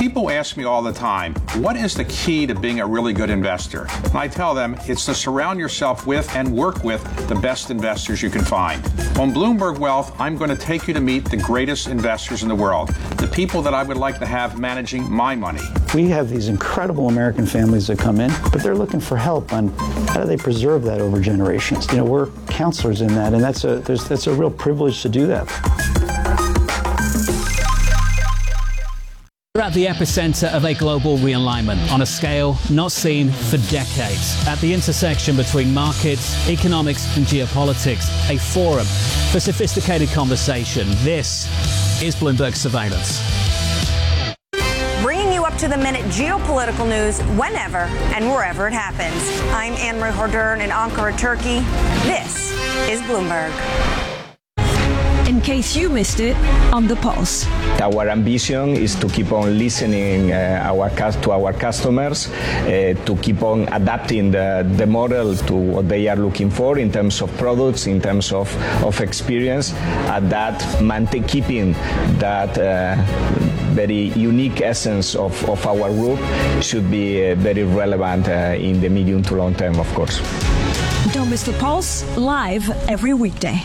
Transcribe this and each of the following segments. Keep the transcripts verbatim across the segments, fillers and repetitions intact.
People ask me all the time, what is the key to being a really good investor? And I tell them it's to surround yourself with and work with the best investors you can find. On Bloomberg Wealth, I'm going to take you to meet the greatest investors in the world, the people that I would like to have managing my money. We have these incredible American families that come in, but they're looking for help on how do they preserve that over generations. You know, we're counselors in that, and that's a there's, that's a real privilege to do that. We're at the epicenter of a global realignment on a scale not seen for decades. At the intersection between markets, economics, and geopolitics, a forum for sophisticated conversation. This is Bloomberg Surveillance. Bringing you up to the minute geopolitical news whenever and wherever it happens. I'm Anne-Marie Hordern in Ankara, Turkey. This is Bloomberg. In case you missed it, on the pulse. Our ambition is to keep on listening uh, our to our customers, uh, to keep on adapting the, the model to what they are looking for in terms of products, in terms of, of experience, and that maintain, keeping that uh, very unique essence of, of our group should be uh, very relevant uh, in the medium to long term, of course. Don't miss the pulse, live every weekday.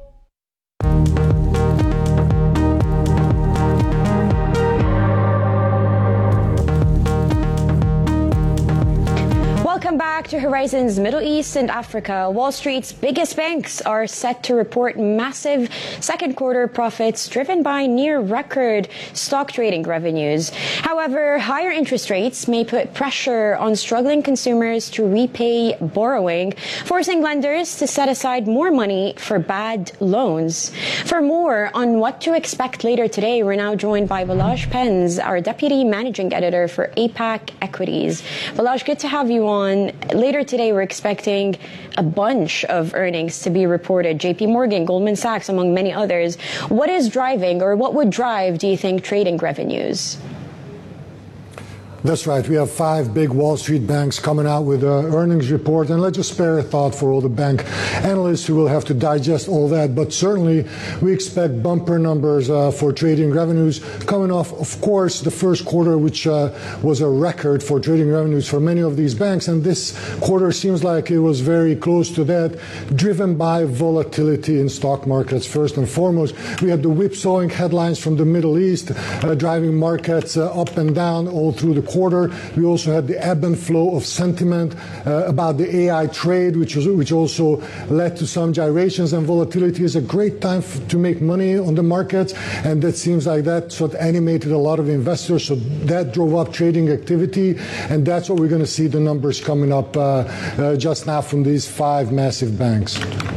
Welcome back to Horizons Middle East and Africa. Wall Street's biggest banks are set to report massive second quarter profits driven by near record stock trading revenues. However, higher interest rates may put pressure on struggling consumers to repay borrowing, forcing lenders to set aside more money for bad loans. For more on what to expect later today, we're now joined by Balazs Penz, our Deputy Managing Editor for APAC Equities. Balazs, good to have you on. Later today, we're expecting a bunch of earnings to be reported. J P Morgan, Goldman Sachs, among many others. What is driving, or what would drive, do you think, trading revenues? That's right. We have five big Wall Street banks coming out with an earnings report, and let's just spare a thought for all the bank analysts who will have to digest all that. But certainly, we expect bumper numbers uh, for trading revenues coming off, of course, the first quarter, which uh, was a record for trading revenues for many of these banks. And this quarter seems like it was very close to that, driven by volatility in stock markets, first and foremost. We had the whipsawing headlines from the Middle East, uh, driving markets uh, up and down all through the quarter. We also had the ebb and flow of sentiment uh, about the A I trade, which was, which also led to some gyrations, and volatility is a great time f- to make money on the markets, and that seems like that sort of animated a lot of investors, so that drove up trading activity, and that's what we're going to see the numbers coming up uh, uh, just now from these five massive banks.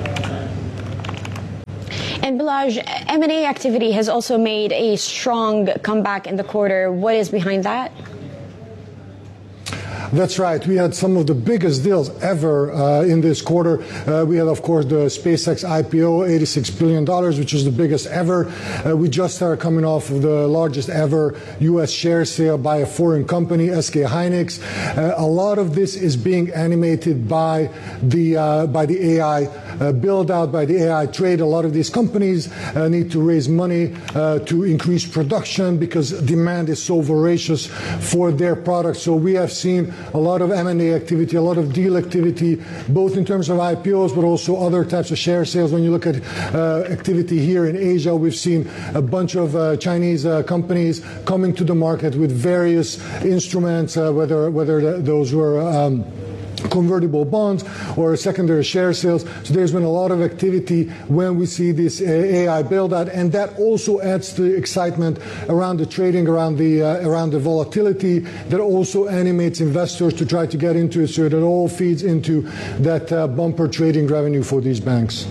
And Balazs, M and A activity has also made a strong comeback in the quarter. What is behind that? That's right. We had some of the biggest deals ever uh, in this quarter. Uh, we had, of course, the SpaceX I P O, eighty-six billion dollars, which is the biggest ever. Uh, we just are coming off of the largest ever U S share sale by a foreign company, S K Hynix. Uh, a lot of this is being animated by the uh, by the A I uh, build out, by the A I trade. A lot of these companies uh, need to raise money uh, to increase production because demand is so voracious for their products. So we have seen a lot of M and A activity, a lot of deal activity, both in terms of I P Os, but also other types of share sales. When you look at uh, activity here in Asia, we've seen a bunch of uh, Chinese uh, companies coming to the market with various instruments, uh, whether whether those were um, convertible bonds or secondary share sales. So there's been a lot of activity when we see this A I build out, and that also adds to the excitement around the trading, around the uh, around the volatility that also animates investors to try to get into it. So that all feeds into that uh, bumper trading revenue for these banks.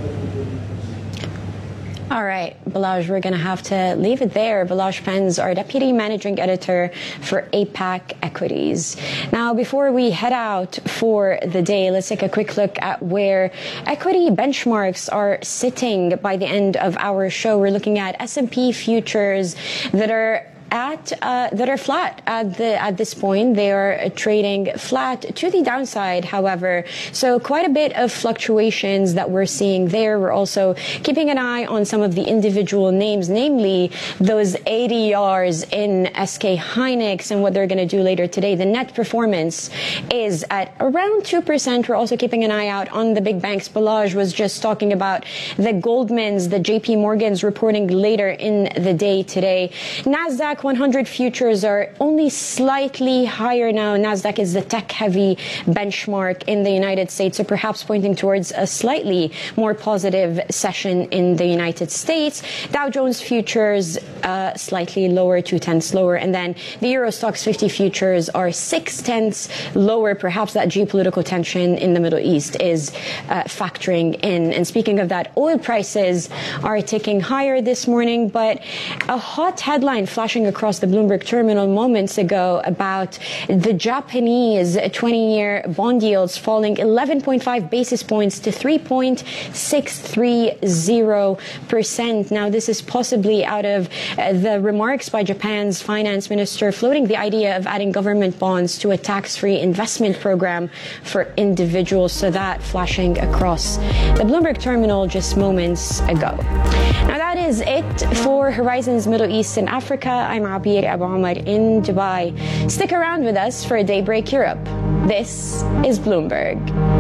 All right, Balazs, we're going to have to leave it there. Balazs Penz, our Deputy Managing Editor for APAC Equities. Now, before we head out for the day, let's take a quick look at where equity benchmarks are sitting by the end of our show. We're looking at S and P futures that are at uh, that are flat at the at this point. They are trading flat to the downside, however. So quite a bit of fluctuations that we're seeing there. We're also keeping an eye on some of the individual names, namely those A D Rs in S K Hynix and what they're going to do later today. The net performance is at around two percent. We're also keeping an eye out on the big banks. Balazs was just talking about the Goldmans, the J P Morgans reporting later in the day today. NASDAQ one hundred futures are only slightly higher now. NASDAQ is the tech-heavy benchmark in the United States, so perhaps pointing towards a slightly more positive session in the United States. Dow Jones futures uh, slightly lower, two-tenths lower, and then the Euro Stoxx fifty futures are six-tenths lower. Perhaps that geopolitical tension in the Middle East is uh, factoring in. And speaking of that, oil prices are ticking higher this morning, but a hot headline flashing across the Bloomberg terminal moments ago about the Japanese twenty-year bond yields falling eleven point five basis points to three point six three zero percent. Now, this is possibly out of uh, the remarks by Japan's finance minister floating the idea of adding government bonds to a tax-free investment program for individuals. So that flashing across the Bloomberg terminal just moments ago. Now, that is it for Horizons Middle East and Africa. I'm Abir Abu Omar in Dubai. Stick around with us for Daybreak Europe. This is Bloomberg.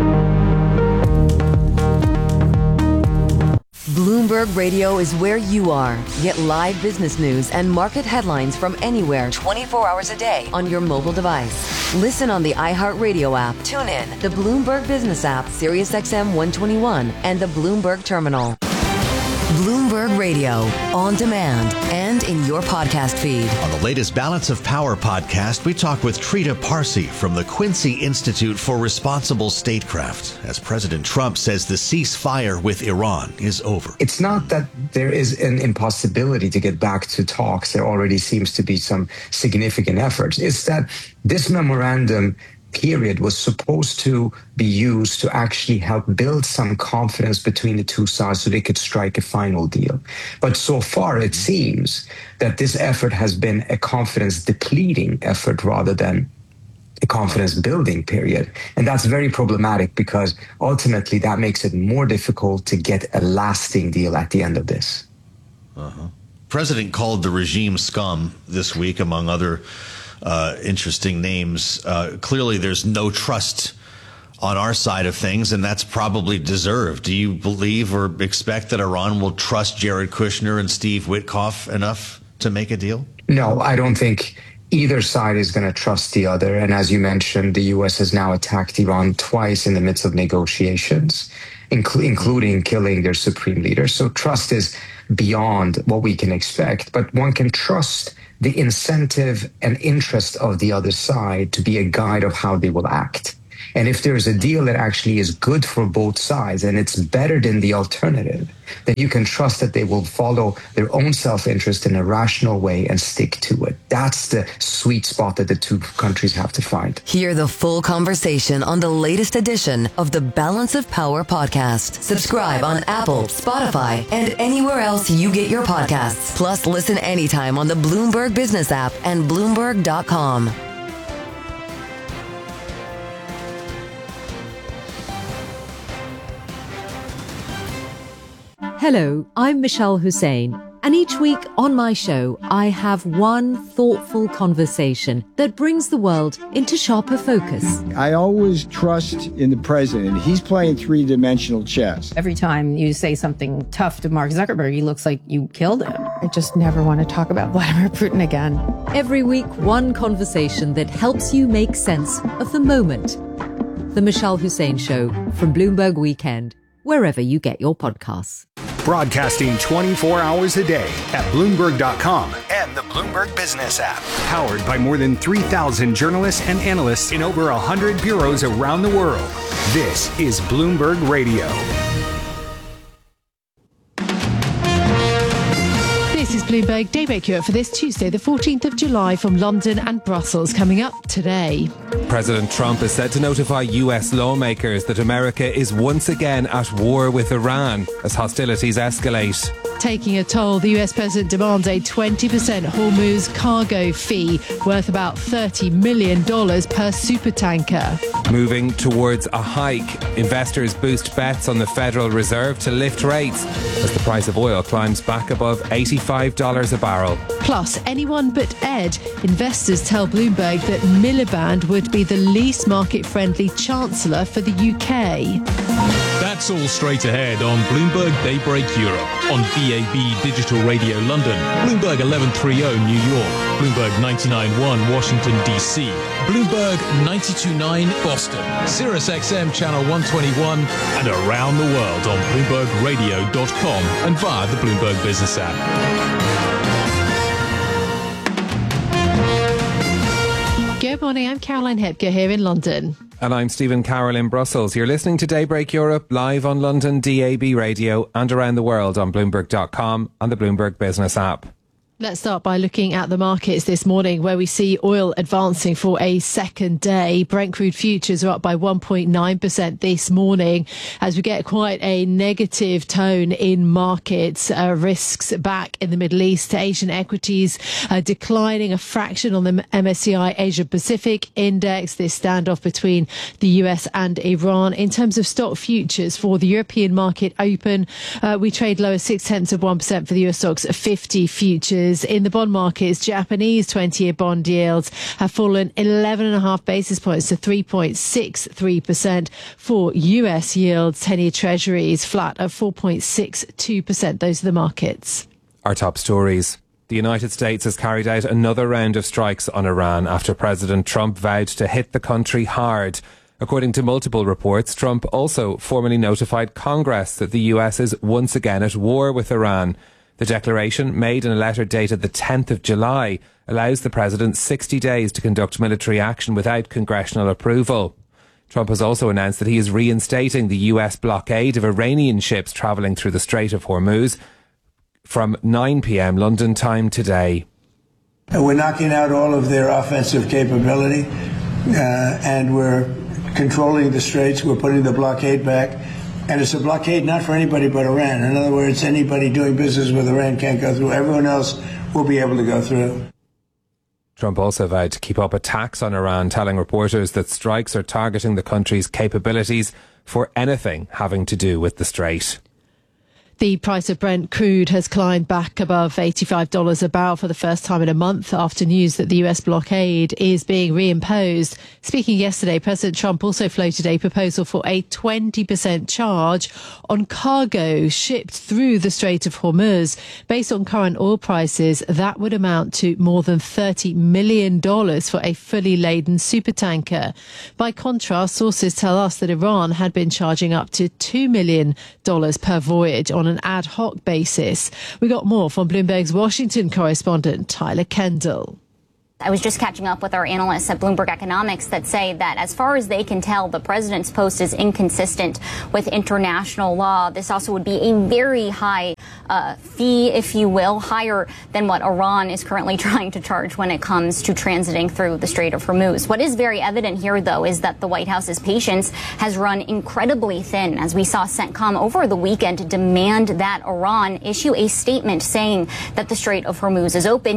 Bloomberg Radio is where you are. Get live business news and market headlines from anywhere twenty-four hours a day on your mobile device. Listen on the iHeartRadio app. Tune in the Bloomberg Business app, Sirius X M one twenty-one, and the Bloomberg Terminal. Bloomberg Radio, on demand and in your podcast feed. On the latest Balance of Power podcast, we talk with Trita Parsi from the Quincy Institute for Responsible Statecraft, as President Trump says the ceasefire with Iran is over. It's not that there is an impossibility to get back to talks. There already seems to be some significant efforts. It's that this memorandum period was supposed to be used to actually help build some confidence between the two sides so they could strike a final deal. But so far, it seems that this effort has been a confidence depleting effort rather than a confidence building period. And that's very problematic because ultimately that makes it more difficult to get a lasting deal at the end of this. Uh-huh. President called the regime scum this week, among other Uh, interesting names. Uh, clearly, there's no trust on our side of things, and that's probably deserved. Do you believe or expect that Iran will trust Jared Kushner and Steve Witkoff enough to make a deal? No, I don't think either side is going to trust the other. And as you mentioned, the U S has now attacked Iran twice in the midst of negotiations, inc- including killing their supreme leader. So trust is beyond what we can expect, but one can trust the incentive and interest of the other side to be a guide of how they will act. And if there's a deal that actually is good for both sides and it's better than the alternative, then you can trust that they will follow their own self-interest in a rational way and stick to it. That's the sweet spot that the two countries have to find. Hear the full conversation on the latest edition of the Balance of Power podcast. Subscribe on Apple, Spotify, and anywhere else you get your podcasts. Plus, listen anytime on the Bloomberg Business app and Bloomberg dot com. Hello, I'm Michelle Hussein, and each week on my show, I have one thoughtful conversation that brings the world into sharper focus. I always trust in the president. He's playing three-dimensional chess. Every time you say something tough to Mark Zuckerberg, he looks like you killed him. I just never want to talk about Vladimir Putin again. Every week, one conversation that helps you make sense of the moment. The Michelle Hussein Show from Bloomberg Weekend, wherever you get your podcasts. Broadcasting twenty-four hours a day at Bloomberg dot com and the Bloomberg Business app. Powered by more than three thousand journalists and analysts in over one hundred bureaus around the world. This is Bloomberg Radio. This is Bloomberg Bloomberg Daybreak Europe for this Tuesday, the fourteenth of July, from London and Brussels. Coming up today. President Trump is said to notify U S lawmakers that America is once again at war with Iran as hostilities escalate. Taking a toll, the U S President demands a twenty percent Hormuz cargo fee worth about thirty million dollars per supertanker. Moving towards a hike, investors boost bets on the Federal Reserve to lift rates as the price of oil climbs back above eighty-five dollars a barrel. Plus, anyone but Ed. Investors tell Bloomberg that Miliband would be the least market-friendly chancellor for the U K. That's all straight ahead on Bloomberg Daybreak Europe, on B A B Digital Radio London, Bloomberg eleven thirty New York, Bloomberg ninety-nine point one Washington D C, Bloomberg ninety-two point nine Boston, Sirius X M Channel one twenty-one, and around the world on Bloomberg Radio dot com and via the Bloomberg Business app. Good morning, I'm Caroline Hepker here in London. And I'm Stephen Carroll in Brussels. You're listening to Daybreak Europe live on London D A B Radio and around the world on Bloomberg dot com and the Bloomberg Business app. Let's start by looking at the markets this morning, where we see oil advancing for a second day. Brent crude futures are up by one point nine percent this morning as we get quite a negative tone in markets. Uh, risks back in the Middle East. Asian equities uh, declining a fraction on the M S C I Asia Pacific Index. This standoff between the U S and Iran. In terms of stock futures for the European market open, uh, we trade lower six tenths of one percent for the U S stocks fifty futures. In the bond markets, Japanese twenty-year bond yields have fallen eleven and a half basis points to three point six three percent. For U S yields, ten-year treasuries flat at four point six two percent. Those are the markets. Our top stories. The United States has carried out another round of strikes on Iran after President Trump vowed to hit the country hard. According to multiple reports, Trump also formally notified Congress that the U S is once again at war with Iran. The declaration, made in a letter dated the tenth of July, allows the president sixty days to conduct military action without congressional approval. Trump has also announced that he is reinstating the U S blockade of Iranian ships travelling through the Strait of Hormuz from nine p.m. London time today. We're knocking out all of their offensive capability, uh, and we're controlling the straits. We're putting the blockade back. And it's a blockade not for anybody but Iran. In other words, anybody doing business with Iran can't go through. Everyone else will be able to go through. Trump also vowed to keep up attacks on Iran, telling reporters that strikes are targeting the country's capabilities for anything having to do with the Strait. The price of Brent crude has climbed back above eighty-five dollars a barrel for the first time in a month after news that the U S blockade is being reimposed. Speaking yesterday, President Trump also floated a proposal for a twenty percent charge on cargo shipped through the Strait of Hormuz. Based on current oil prices, that would amount to more than thirty million dollars for a fully laden supertanker. By contrast, sources tell us that Iran had been charging up to two million dollars per voyage on an ad hoc basis. We got more from Bloomberg's Washington correspondent, Tyler Kendall. I was just catching up with our analysts at Bloomberg Economics that say that as far as they can tell, the president's post is inconsistent with international law. This also would be a very high uh, fee, if you will, higher than what Iran is currently trying to charge when it comes to transiting through the Strait of Hormuz. What is very evident here, though, is that the White House's patience has run incredibly thin, as we saw CENTCOM over the weekend demand that Iran issue a statement saying that the Strait of Hormuz is open.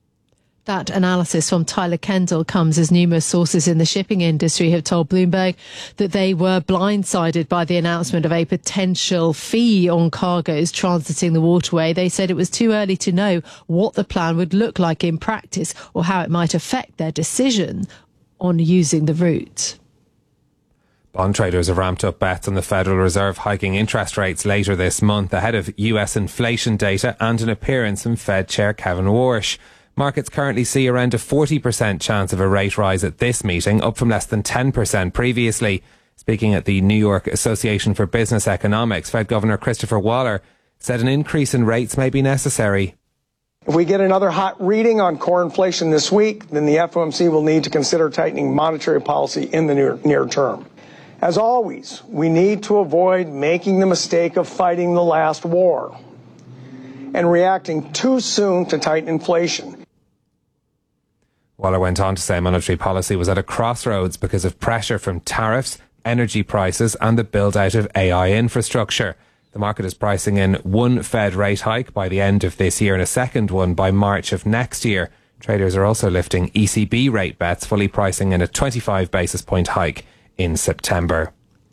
That analysis from Tyler Kendall comes as numerous sources in the shipping industry have told Bloomberg that they were blindsided by the announcement of a potential fee on cargoes transiting the waterway. They said it was too early to know what the plan would look like in practice or how it might affect their decision on using the route. Bond traders have ramped up bets on the Federal Reserve hiking interest rates later this month ahead of U S inflation data and an appearance from Fed Chair Kevin Warsh. Markets currently see around a forty percent chance of a rate rise at this meeting, up from less than ten percent previously. Speaking at the New York Association for Business Economics, Fed Governor Christopher Waller said an increase in rates may be necessary. If we get another hot reading on core inflation this week, then the F O M C will need to consider tightening monetary policy in the near, near term. As always, we need to avoid making the mistake of fighting the last war. and reacting too soon to tighten inflation. Waller went on to say monetary policy was at a crossroads because of pressure from tariffs, energy prices and the build-out of A I infrastructure. The market is pricing in one Fed rate hike by the end of this year and a second one by March of next year. Traders are also lifting E C B rate bets, fully pricing in a twenty-five basis point hike in September.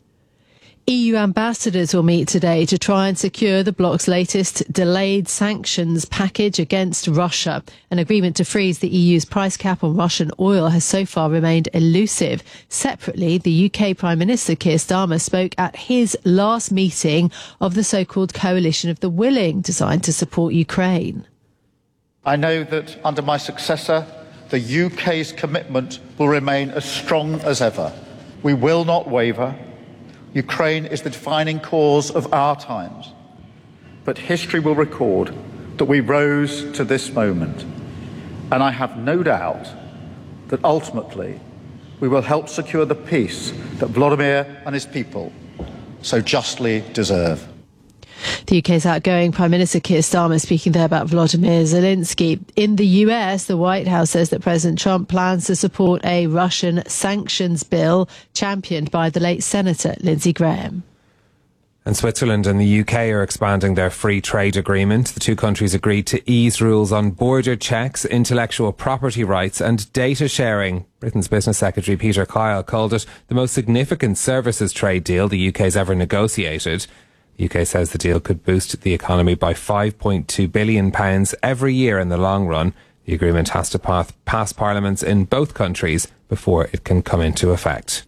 E U ambassadors will meet today to try and secure the bloc's latest delayed sanctions package against Russia. An agreement to freeze the E U's price cap on Russian oil has so far remained elusive. Separately, the U K Prime Minister Keir Starmer spoke at his last meeting of the so-called Coalition of the Willing, designed to support Ukraine. I know that under my successor, the U K's commitment will remain as strong as ever. We will not waver. Ukraine is the defining cause of our times. But history will record that we rose to this moment. And I have no doubt that ultimately we will help secure the peace that Vladimir and his people so justly deserve. The U K's outgoing Prime Minister Keir Starmer speaking there about Volodymyr Zelensky. In the U S, the White House says that President Trump plans to support a Russian sanctions bill championed by the late Senator Lindsey Graham. And Switzerland and the U K are expanding their free trade agreement. The two countries agreed to ease rules on border checks, intellectual property rights and data sharing. Britain's Business Secretary Peter Kyle called it the most significant services trade deal the U K's ever negotiated. The U K says the deal could boost the economy by five point two billion pounds every year in the long run. The agreement has to pass, pass parliaments in both countries before it can come into effect.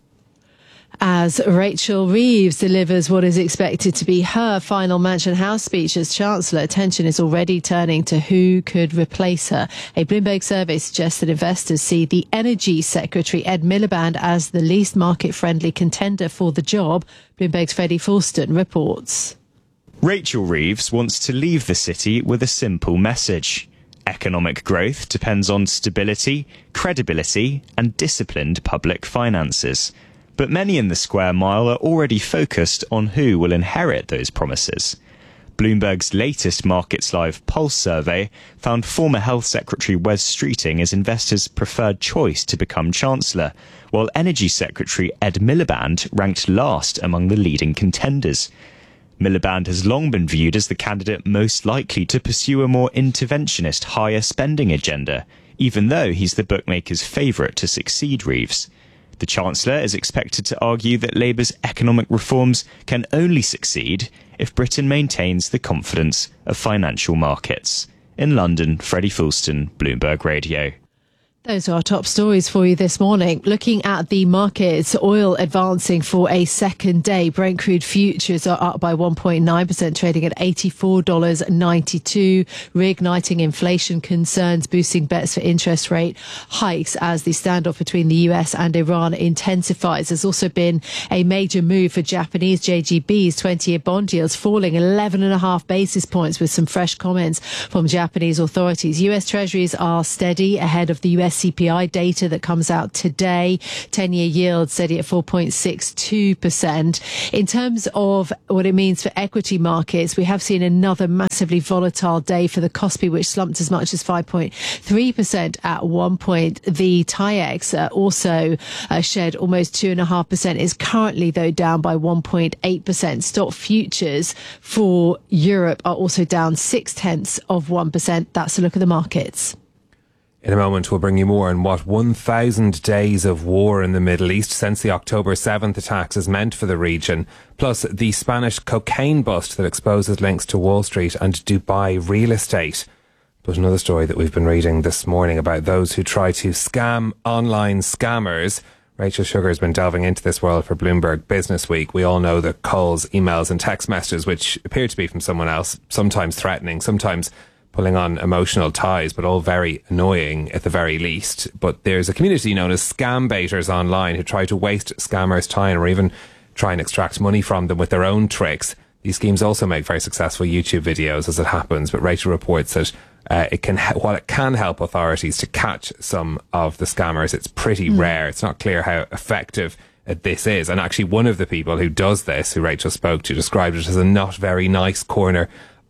As Rachel Reeves delivers what is expected to be her final Mansion House speech as Chancellor, attention is already turning to who could replace her. A Bloomberg survey suggests that investors see the Energy Secretary Ed Miliband as the least market-friendly contender for the job. Bloomberg's Freddie Fulston reports. Rachel Reeves wants to leave the city with a simple message. Economic growth depends on stability, credibility and disciplined public finances. But many in the square mile are already focused on who will inherit those promises. Bloomberg's latest Markets Live Pulse survey found former Health Secretary Wes Streeting as investors' preferred choice to become Chancellor, while Energy Secretary Ed Miliband ranked last among the leading contenders. Miliband has long been viewed as the candidate most likely to pursue a more interventionist, higher spending agenda, even though he's the bookmakers' favourite to succeed Reeves. The Chancellor is expected to argue that Labour's economic reforms can only succeed if Britain maintains the confidence of financial markets. In London, Freddie Fulston, Bloomberg Radio. Those are our top stories for you this morning. Looking at the markets, oil advancing for a second day. Brent crude futures are up by one point nine percent, trading at eighty-four dollars ninety-two. Reigniting inflation concerns, boosting bets for interest rate hikes as the standoff between the U S and Iran intensifies. There's also been a major move for Japanese J G B's twenty-year bond yields falling eleven and a half basis points with some fresh comments from Japanese authorities. U S Treasuries are steady ahead of the U S C P I data that comes out today. ten-year yield steady at four point six two percent. In terms of what it means for equity markets, we have seen another massively volatile day for the Kospi, which slumped as much as five point three percent at one point. The TAIEX uh, also uh, shed almost two point five percent, is currently, though, down by one point eight percent. Stock futures for Europe are also down six-tenths of one percent. That's a look at the markets. In a moment, we'll bring you more on what one thousand days of war in the Middle East since the October seventh attacks has meant for the region, plus the Spanish cocaine bust that exposes links to Wall Street and Dubai real estate. But another story that we've been reading this morning about those who try to scam online scammers. Rachel Sugar has been delving into this world for Bloomberg Business Week. We all know the calls, emails and text messages which appear to be from someone else, sometimes threatening, sometimes pulling on emotional ties, but all very annoying at the very least. But there's a community known as scam baiters online who try to waste scammers' time or even try and extract money from them with their own tricks. These schemes also make very successful YouTube videos as it happens, but Rachel reports that uh, it can, while it can help authorities to catch some of the scammers, it's pretty mm. rare. It's not clear how effective uh, this is. And actually one of the people who does this, who Rachel spoke to, described it as a not very nice corner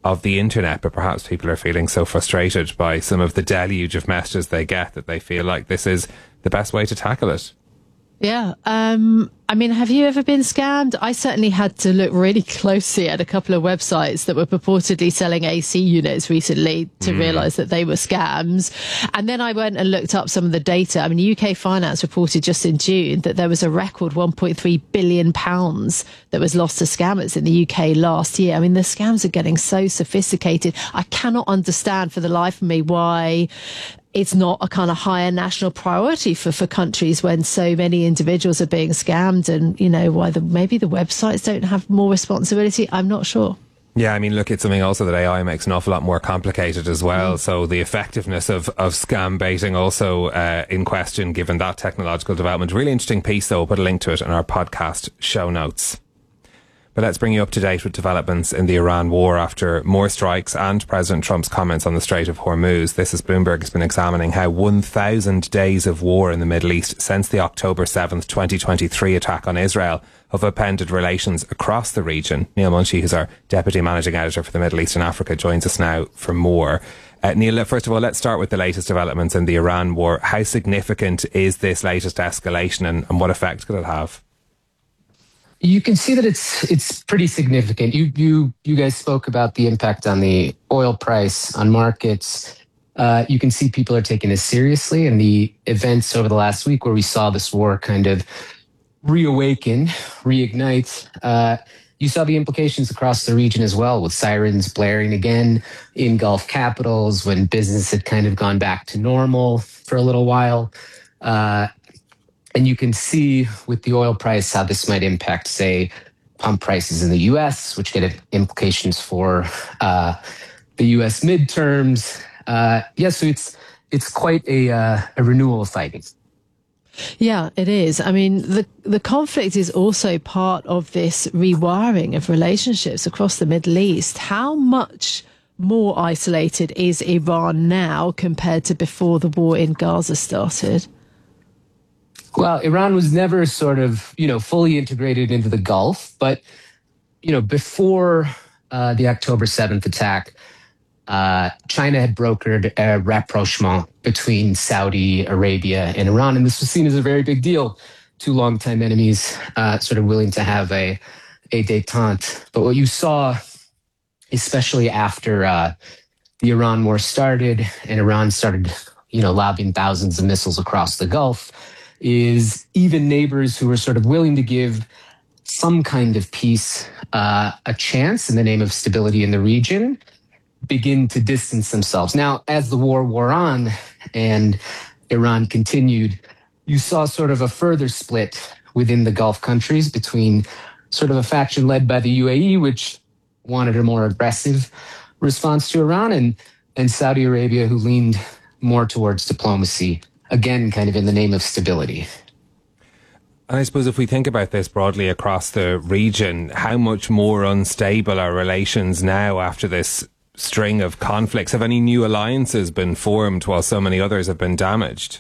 of the internet, but perhaps people are feeling so frustrated by some of the deluge of messages they get that they feel like this is the best way to tackle it. Yeah. Um, I mean, have you ever been scammed? I certainly had to look really closely at a couple of websites that were purportedly selling A C units recently to mm. realise that they were scams. And then I went and looked up some of the data. I mean, U K Finance reported just in June that there was a record one point three billion pounds that was lost to scammers in the U K last year. I mean, the scams are getting so sophisticated. I cannot understand for the life of me why it's not a kind of higher national priority for, for countries when so many individuals are being scammed, and, you know, why the, maybe the websites don't have more responsibility. I'm not sure. Yeah, I mean, look, it's something also that A I makes an awful lot more complicated as well. Mm. So the effectiveness of, of scam baiting also uh, in question, given that technological development. Really interesting piece, though. We'll put a link to it in our podcast show notes. But let's bring you up to date with developments in the Iran war after more strikes and President Trump's comments on the Strait of Hormuz. This is Bloomberg has been examining how one thousand days of war in the Middle East since the October seventh, twenty twenty-three attack on Israel have upended relations across the region. Neil Munshi, who's our Deputy Managing Editor for the Middle East and Africa, joins us now for more. Uh, Neil, first of all, let's start with the latest developments in the Iran war. How significant is this latest escalation, and, and what effect could it have? You can see that it's it's pretty significant. You you you guys spoke about the impact on the oil price, on markets. Uh, you can see people are taking this seriously, and the events over the last week where we saw this war kind of reawaken, reignite. Uh, you saw the implications across the region as well, with sirens blaring again in Gulf capitals when business had kind of gone back to normal for a little while. Uh, And you can see with the oil price how this might impact, say, pump prices in the U S, which get implications for uh, the U S midterms. Uh, yeah, so it's it's quite a, uh, a renewal of fighting. Yeah, it is. I mean, the the conflict is also part of this rewiring of relationships across the Middle East. How much more isolated is Iran now compared to before the war in Gaza started? Well, Iran was never sort of, you know, fully integrated into the Gulf. But, you know, before uh, the October seventh attack, uh, China had brokered a rapprochement between Saudi Arabia and Iran. And this was seen as a very big deal. Two longtime enemies uh, sort of willing to have a, a détente. But what you saw, especially after uh, the Iran war started and Iran started, you know, lobbing thousands of missiles across the Gulf, is even neighbors who are sort of willing to give some kind of peace uh, a chance in the name of stability in the region begin to distance themselves. Now, as the war wore on and Iran continued, you saw sort of a further split within the Gulf countries between sort of a faction led by the U A E, which wanted a more aggressive response to Iran, and, and Saudi Arabia, who leaned more towards diplomacy, again, kind of in the name of stability. And I suppose if we think about this broadly across the region, how much more unstable are relations now after this string of conflicts? Have any new alliances been formed while so many others have been damaged?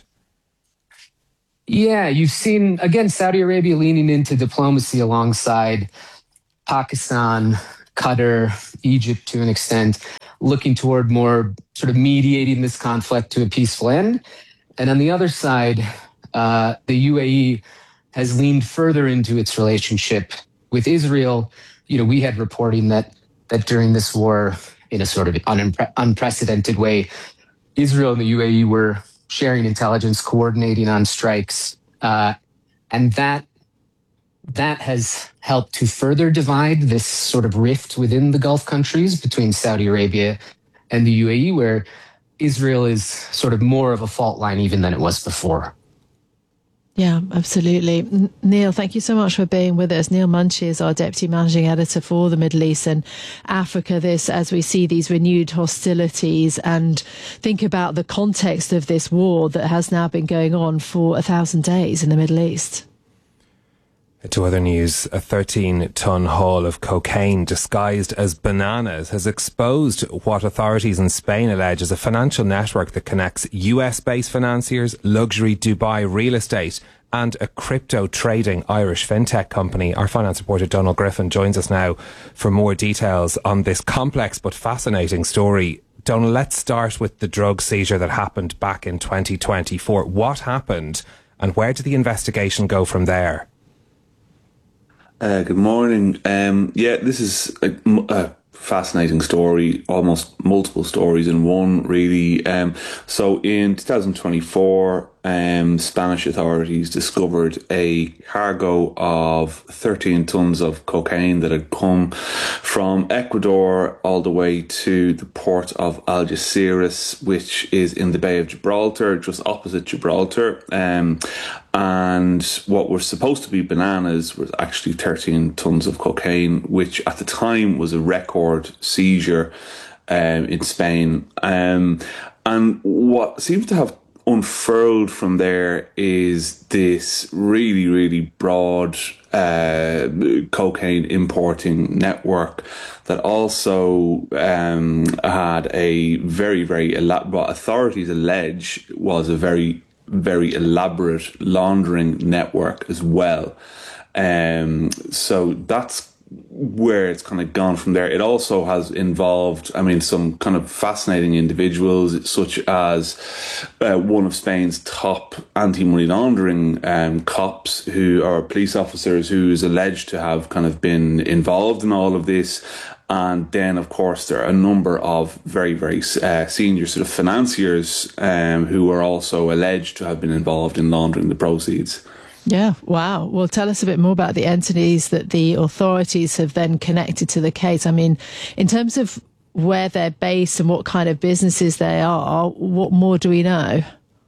Yeah, you've seen, again, Saudi Arabia leaning into diplomacy alongside Pakistan, Qatar, Egypt to an extent, looking toward more sort of mediating this conflict to a peaceful end. And on the other side, uh, the U A E has leaned further into its relationship with Israel. You know, we had reporting that that during this war, in a sort of unpre- unprecedented way, Israel and the U A E were sharing intelligence, coordinating on strikes, uh, and that that has helped to further divide this sort of rift within the Gulf countries between Saudi Arabia and the U A E, where Israel is sort of more of a fault line even than it was before. Yeah, absolutely. N- Neil, thank you so much for being with us. Neil Munshi is our Deputy Managing Editor for the Middle East and Africa. This, as we see these renewed hostilities and think about the context of this war that has now been going on for a thousand days in the Middle East. To other news, a thirteen-ton haul of cocaine disguised as bananas has exposed what authorities in Spain allege is a financial network that connects U S-based financiers, luxury Dubai real estate and a crypto trading Irish fintech company. Our finance reporter Donald Griffin joins us now for more details on this complex but fascinating story. Donald, let's start with the drug seizure that happened back in twenty twenty-four. What happened and where did the investigation go from there? Uh, good morning. Um, yeah, this is a, a fascinating story, almost multiple stories in one, really. Um, so in twenty twenty-four, um, Spanish authorities discovered a cargo of thirteen tons of cocaine that had come from Ecuador all the way to the port of Algeciras, which is in the Bay of Gibraltar, just opposite Gibraltar. Um, and what were supposed to be bananas was actually thirteen tons of cocaine, which at the time was a record seizure um, in Spain. Um, and what seems to have unfurled from there is this really, really broad uh, cocaine importing network that also um, had a very, very, elab- what authorities allege was a very, very elaborate laundering network as well. Um, so that's where it's kind of gone from there. It also has involved, I mean, some kind of fascinating individuals, such as uh, one of Spain's top anti-money laundering um, cops, who are police officers, who is alleged to have kind of been involved in all of this. And then, of course, there are a number of very, very uh, senior sort of financiers um, who are also alleged to have been involved in laundering the proceeds. Yeah, wow. Well, tell us a bit more about the entities that the authorities have then connected to the case. I mean, in terms of where they're based and what kind of businesses they are, what more do we know?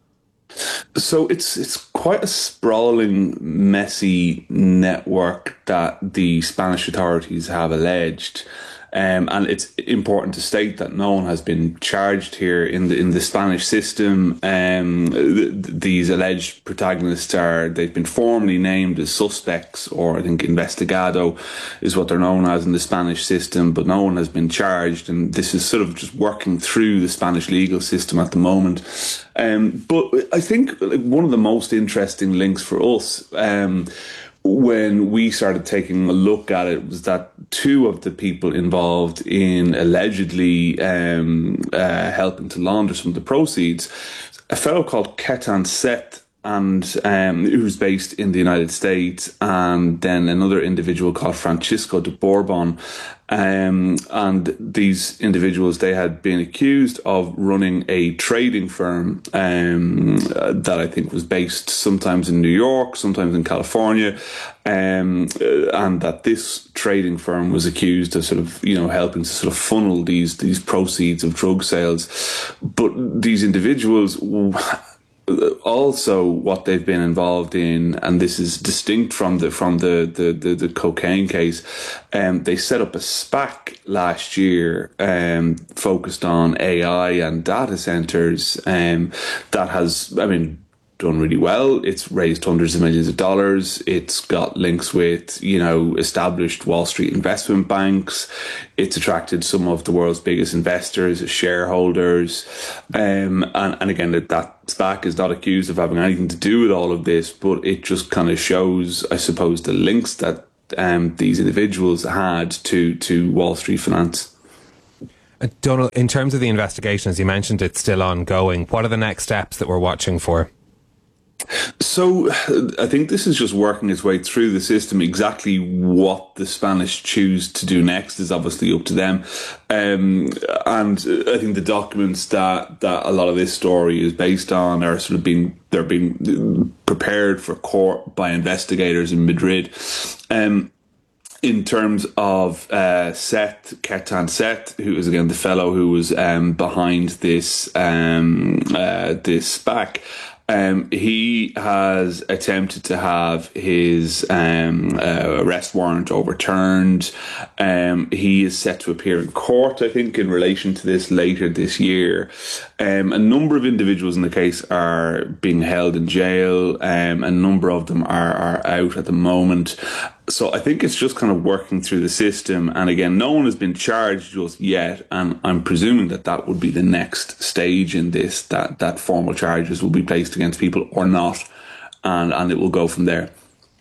So it's it's quite a sprawling, messy network that the Spanish authorities have alleged. Um, and it's important to state that no one has been charged here in the in the Spanish system. Um, th- these alleged protagonists are they've been formally named as suspects, or I think investigado is what they're known as in the Spanish system. But no one has been charged, and this is sort of just working through the Spanish legal system at the moment. Um, but I think one of the most interesting links for us, Um, when we started taking a look at it, was that two of the people involved in allegedly um, uh, helping to launder some of the proceeds, a fellow called Ketan Seth, and um, who's based in the United States, and then another individual called Francisco de Bourbon. Um, and these individuals, they had been accused of running a trading firm um, uh, that I think was based sometimes in New York, sometimes in California, um, uh, and that this trading firm was accused of sort of, you know, helping to sort of funnel these these proceeds of drug sales. But these individuals, also what they've been involved in, and this is distinct from the from the the, the, the cocaine case, um, they set up a SPAC last year um, focused on A I and data centers um, that has, I mean, done really well. It's raised hundreds of millions of dollars. It's got links with, you know, established Wall Street investment banks. It's attracted some of the world's biggest investors as shareholders. Um, and, and again, that, that SPAC is not accused of having anything to do with all of this, but it just kind of shows, I suppose, the links that um, these individuals had to, to Wall Street finance. Uh, Donald, in terms of the investigation, as you mentioned, it's still ongoing. What are the next steps that we're watching for? So I think this is just working its way through the system. Exactly what the Spanish choose to do next is obviously up to them. Um, and I think the documents that, that a lot of this story is based on are sort of being, they're being prepared for court by investigators in Madrid. Um, in terms of uh, Seth, Ketan Seth, who is again the fellow who was um, behind this um, uh, this SPAC, um, he has attempted to have his um, uh, arrest warrant overturned. Um, he is set to appear in court, I think, in relation to this later this year. Um, a number of individuals in the case are being held in jail. Um, a number of them are, are out at the moment. So I think it's just kind of working through the system. And again, no one has been charged just yet. And I'm presuming that that would be the next stage in this, that, that formal charges will be placed against people or not. And, and it will go from there.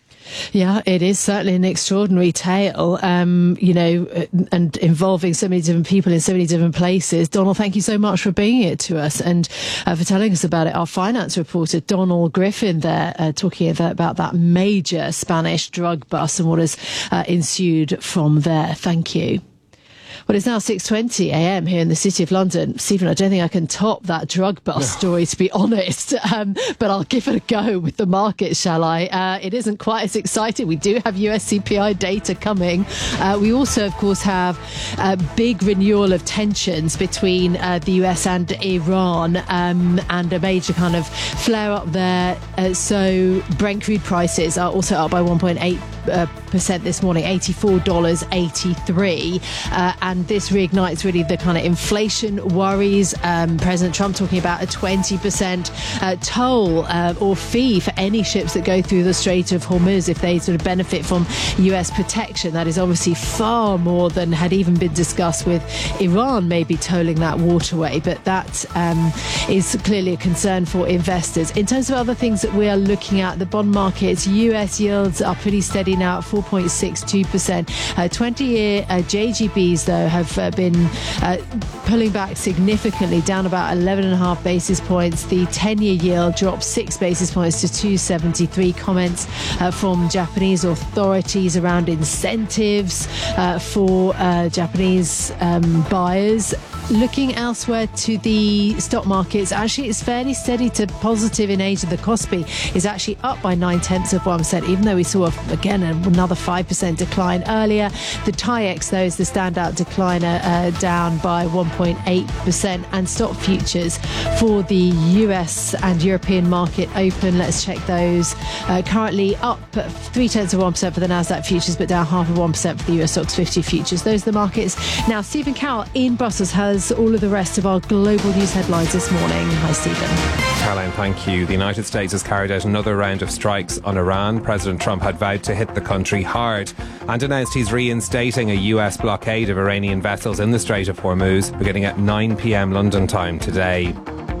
Yeah, it is certainly an extraordinary tale, um, you know, and involving so many different people in so many different places. Donald, thank you so much for bringing it to us and uh, for telling us about it. Our finance reporter, Donald Griffin, there uh, talking about that major Spanish drug bust and what has uh, ensued from there. Thank you. Well, it's now six twenty a m here in the City of London. Stephen, I don't think I can top that drug bust story, to be honest, um, but I'll give it a go with the market, shall I? Uh, it isn't quite as exciting. We do have U S C P I data coming. Uh, we also, of course, have a big renewal of tensions between uh, the U S and Iran um, and a major kind of flare up there. Uh, so Brent crude prices are also up by one point eight percent this morning, eighty-four dollars and eighty-three cents. Uh, and this reignites really the kind of inflation worries. Um, President Trump talking about a twenty percent uh, toll uh, or fee for any ships that go through the Strait of Hormuz if they sort of benefit from U S protection. That is obviously far more than had even been discussed with Iran maybe tolling that waterway. But that um, is clearly a concern for investors. In terms of other things that we are looking at, the bond markets, U S yields are pretty steady now at four point six two percent. Uh, twenty-year uh, J G Bs, though, have uh, been uh, pulling back significantly, down about eleven and a half basis points. The ten-year yield dropped six basis points to two seventy-three. Comments uh, from Japanese authorities around incentives uh, for uh, Japanese um, buyers. Looking elsewhere to the stock markets, actually it's fairly steady to positive in Asia. The Kospi is actually up by nine tenths of one percent, even though we saw again another five percent decline earlier. The TAIEX, though, is the standout decliner, uh, down by one point eight percent. And stock futures for the U S and European market open, let's check those. Uh, currently up three tenths of one percent for the Nasdaq futures, but down half of one percent for the U S Stocks fifty futures. Those are the markets. Now, Stephen Cowell in Brussels has all of the rest of our global news headlines this morning. Hi, Stephen. Caroline, thank you. The United States has carried out another round of strikes on Iran. President Trump had vowed to hit the country hard and announced he's reinstating a U S blockade of Iranian vessels in the Strait of Hormuz beginning at nine p m London time today.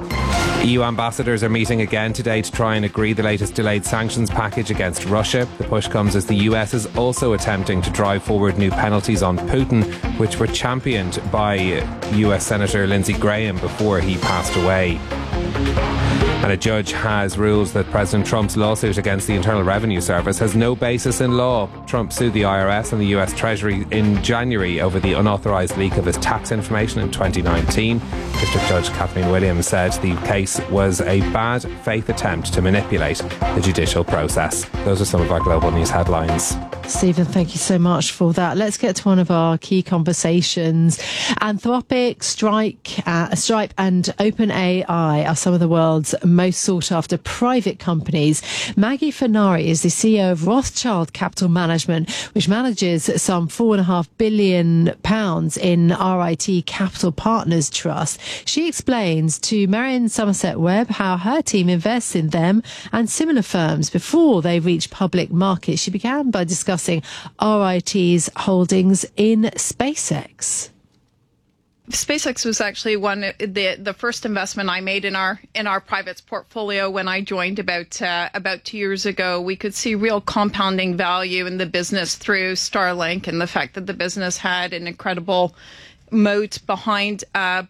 E U ambassadors are meeting again today to try and agree the latest delayed sanctions package against Russia. The push comes as the U S is also attempting to drive forward new penalties on Putin, which were championed by U S Senator Lindsey Graham before he passed away. And a judge has ruled that President Trump's lawsuit against the Internal Revenue Service has no basis in law. Trump sued the I R S and the U S Treasury in January over the unauthorised leak of his tax information in twenty nineteen. District Judge Kathleen Williams said the case was a bad faith attempt to manipulate the judicial process. Those are some of our global news headlines. Stephen, thank you so much for that. Let's get to one of our key conversations. Anthropic, Strike, uh, Stripe and OpenAI are some of the world's most sought after private companies. Maggie Fenari is the C E O of Rothschild Capital Management, which manages some four and a half billion pounds in R I T Capital Partners Trust. She explains to Marion Somerset Webb how her team invests in them and similar firms before they reach public markets. She began by discussing R I T's holdings in SpaceX. SpaceX was actually one the the first investment I made in our in our privates portfolio when I joined about uh, about two years ago. We could see real compounding value in the business through Starlink and the fact that the business had an incredible moat behind uh,